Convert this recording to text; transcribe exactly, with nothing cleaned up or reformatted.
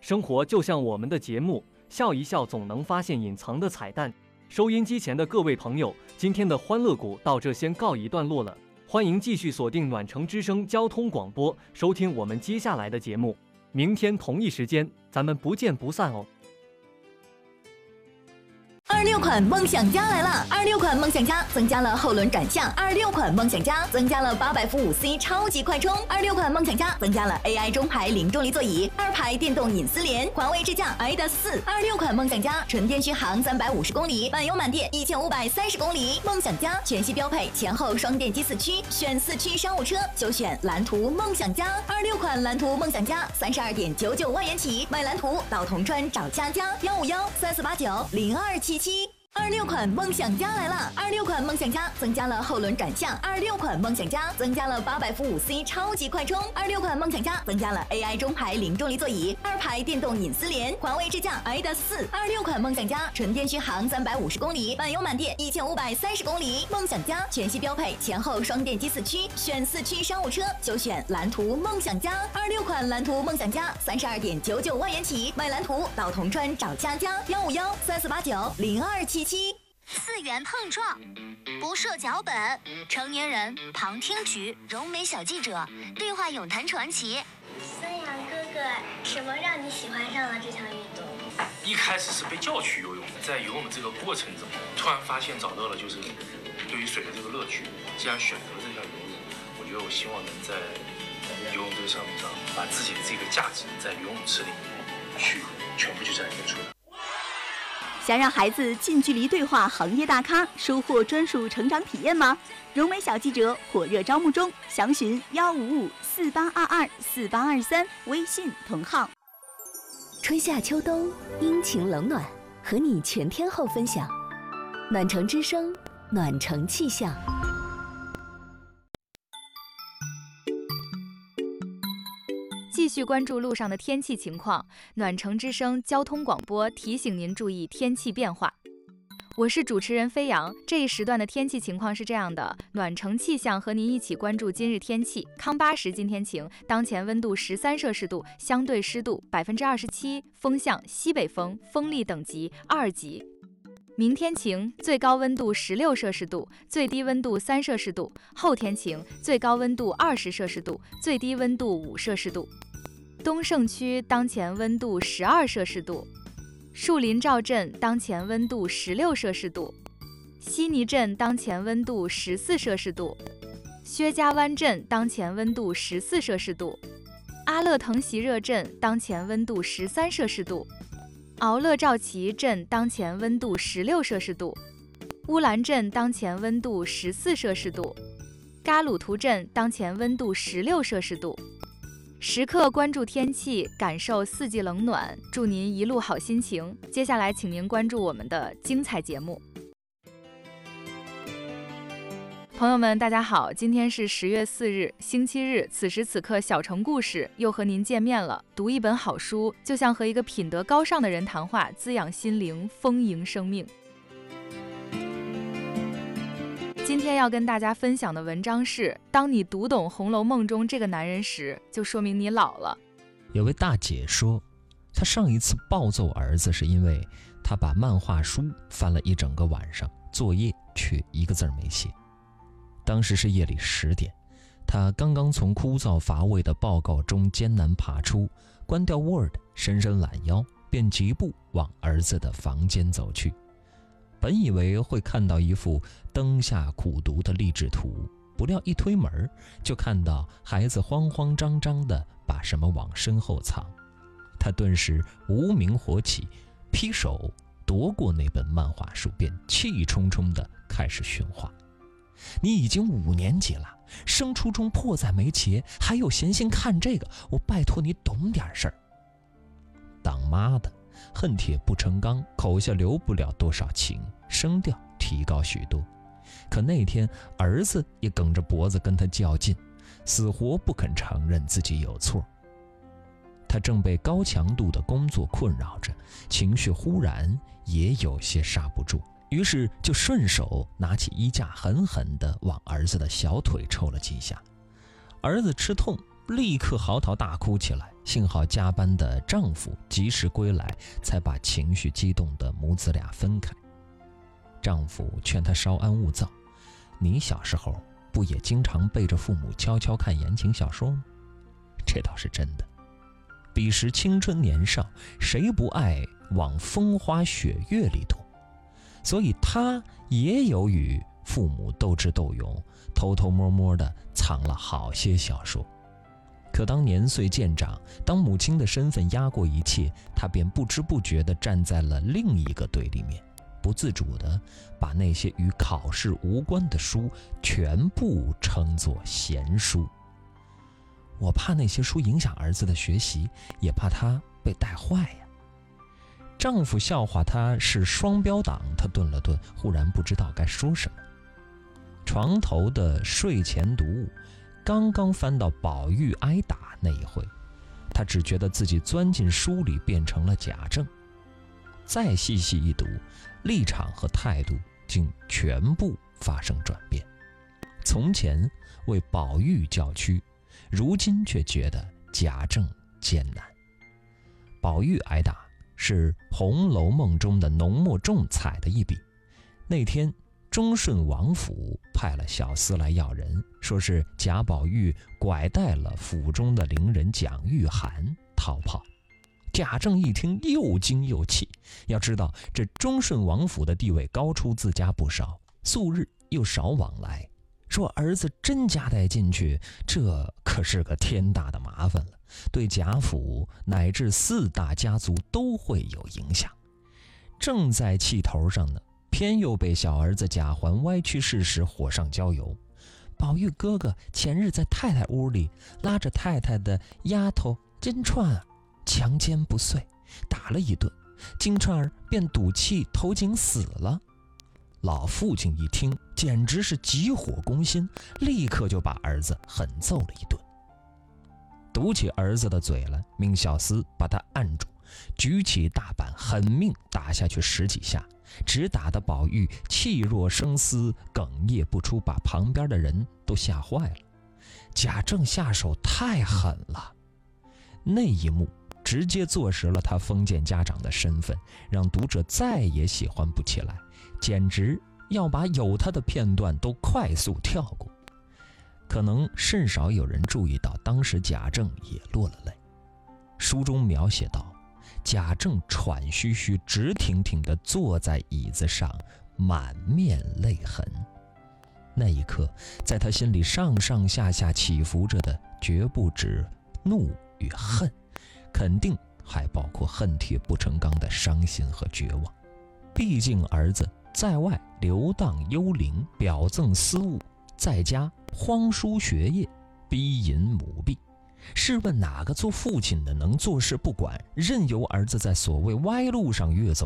生活就像我们的节目，笑一笑总能发现隐藏的彩蛋。收音机前的各位朋友，今天的欢乐谷到这先告一段落了，欢迎继续锁定暖城之声交通广播，收听我们接下来的节目。明天同一时间，咱们不见不散哦。 二六款梦想家来了！二六款梦想家增加了后轮转向，二六款梦想家增加了八百伏五 C 超级快充，二六款梦想家增加了 A I 中排零重力座椅，二排电动隐私联，环卫支架 I D A S 四。二六款梦想家纯电续航三百五十公里，满油满电一千五百三十公里。梦想家全系标配前后双电机四驱，选四驱商务车就选蓝图梦想家。二六款蓝图梦想家三十二点九九万元起，买蓝图到铜川找佳佳，幺五幺三四八九零二七七。二六款梦想家来了！二六款梦想家增加了后轮转向，二六款梦想家增加了八百伏五 C 超级快充，二六款梦想家增加了 A I 中排零重力座椅，二排电动隐私联，环卫支架 I D A S 四。二六款梦想家纯电续航三百五十公里，满油满电一千五百三十公里。梦想家全系标配前后双电机四驱，选四驱商务车就选蓝图梦想家。二六款蓝图梦想家三十二点九九万元起，买蓝图到铜川找佳佳，幺五幺三四八九零二七七。 四元碰撞，不设脚本，成年人旁听局，柔美小记者，对话咏谈传奇。 孙杨哥哥，什么让你喜欢上了这项运动？ 一开始是被叫去游泳，在游泳这个过程中，突然发现找到了就是对于水的这个乐趣。既然选择了这项游泳，我觉得我希望能在游泳这个项目上，把自己的这个价值在游泳池里面去全部去展现出来。 想让孩子近距离对话行业大咖，收获专属成长体验吗？柔美小记者火热招募中，详询幺五五四八二二四八二三微信同号。 春夏秋冬，阴晴冷暖，和你全天候分享。暖城之声，暖城气象。 继续关注路上的天气情况，暖城之声交通广播提醒您注意天气变化。我是主持人飞扬，这一时段的天气情况是这样的：暖城气象和您一起关注今日天气。康巴什今天晴，当前温度十三摄氏度，相对湿度百分之二十七，风向西北风，风力等级二级。明天晴，最高温度十六摄氏度，最低温度三摄氏度。后天晴，最高温度二十摄氏度，最低温度五摄氏度。东胜区当前温度十二摄氏度，树林赵镇当前温度十六摄氏度，悉尼镇当前温度十四摄氏度，薛家湾镇当前温度十四摄氏度，阿勒腾席热镇当前温度十三摄氏度，敖勒赵旗镇当前温度十六摄氏度，乌兰镇当前温度十四摄氏度，嘎鲁图镇当前温度十六摄氏度。时刻关注天气，感受四季冷暖，祝您一路好心情。接下来请您关注我们的精彩节目。朋友们大家好，今天是十月四日星期日，此时此刻小城故事又和您见面了。读一本好书，就像和一个品德高尚的人谈话，滋养心灵，丰盈生命。今天要跟大家分享的文章是：当你读懂《红楼梦》中这个男人时，就说明你老了。 有位大姐说，她上一次暴揍儿子是因为他把漫画书翻了一整个晚上，作业却一个字没写。当时是夜里十点，他刚刚从枯燥乏味的报告中艰难爬出，关掉 Word， 伸伸懒腰，便疾步往儿子的房间走去。本以为会看到一幅灯下苦读的励志图，不料一推门就看到孩子慌慌张张地把什么往身后藏。他顿时无名火起，劈手夺过那本漫画书，便气冲冲地开始训话：你已经五年级了，升初中迫在眉睫，还有闲心看这个？我拜托你懂点事儿。当妈的恨铁不成钢，口下留不了多少情，声调提高许多。可那天儿子也梗着脖子跟他较劲，死活不肯承认自己有错。他正被高强度的工作困扰着，情绪忽然也有些刹不住，于是就顺手拿起衣架狠狠地往儿子的小腿抽了几下。儿子吃痛，立刻嚎啕大哭起来， 幸好加班的丈夫及时归来，才把情绪激动的母子俩分开。丈夫劝她稍安勿躁，你小时候不也经常背着父母悄悄看言情小说吗？这倒是真的。彼时青春年少，谁不爱往风花雪月里躲？所以她也有与父母斗智斗勇，偷偷摸摸地藏了好些小说。可当年岁渐长，当母亲的身份压过一切，她便不知不觉地站在了另一个对立面，不自主地把那些与考试无关的书全部称作闲书。我怕那些书影响儿子的学习，也怕他被带坏呀。丈夫笑话她是双标党，她顿了顿，忽然不知道该说什么。床头的睡前读物刚刚翻到宝玉挨打那一回，她只觉得自己钻进书里变成了贾政。再细细一读，立场和态度竟全部发生转变。从前为宝玉叫屈，如今却觉得贾政艰难。宝玉挨打是《红楼梦》中的浓墨重彩的一笔。那天忠顺王府派了小厮来要人，说是贾宝玉拐带了府中的伶人蒋玉菡逃跑。贾政一听又惊又气，要知道这忠顺王府的地位高出自家不少，素日又少往来，若儿子真夹带进去，这可是个天大的麻烦了，对贾府乃至四大家族都会有影响。正在气头上呢，偏又被小儿子贾环歪曲事实，火上浇油。宝玉哥哥前日在太太屋里拉着太太的丫头金钏儿强奸不遂，打了一顿，金钏儿便赌气投井死了。老父亲一听，简直是急火攻心，立刻就把儿子狠揍了一顿。堵起儿子的嘴来，命小厮把他按住，举起大板狠命打下去十几下，只打得宝玉气若生丝，哽咽不出，把旁边的人都吓坏了。贾政下手太狠了，那一幕直接坐实了他封建家长的身份，让读者再也喜欢不起来，简直要把有他的片段都快速跳过。可能甚少有人注意到，当时贾政也落了泪。书中描写到，贾政喘吁吁直挺挺地坐在椅子上，满面泪痕。那一刻，在他心里上上下下起伏着的绝不止怒与恨，肯定还包括恨铁不成钢的伤心和绝望。毕竟儿子在外流荡幽灵，表赠私物，在家荒疏学业，逼淫母婢。试问哪个做父亲的能坐视不管，任由儿子在所谓歪路上越走